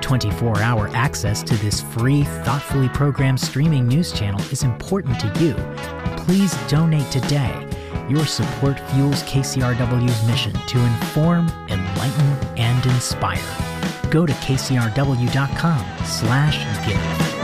24-hour access to this free, thoughtfully programmed streaming news channel is important to you. Please donate today. Your support fuels KCRW's mission to inform, enlighten, and inspire. Go to kcrw.com/give.